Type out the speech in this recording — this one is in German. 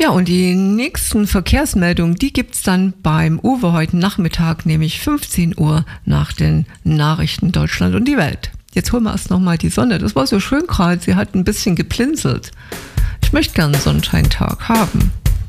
Ja, und die nächsten Verkehrsmeldungen, die gibt's dann beim Uwe heute Nachmittag, nämlich 15 Uhr nach den Nachrichten Deutschland und die Welt. Jetzt holen wir erst nochmal die Sonne. Das war so schön gerade, sie hat ein bisschen geblinzelt. Ich möchte gerne einen Sonnenscheintag haben.